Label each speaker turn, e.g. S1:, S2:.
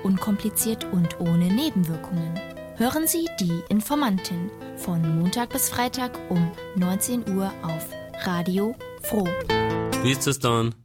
S1: unkompliziert und ohne Nebenwirkungen. Hören Sie die Informantin von Montag bis Freitag um 19 Uhr auf Radio Froh.
S2: Wie ist es dann?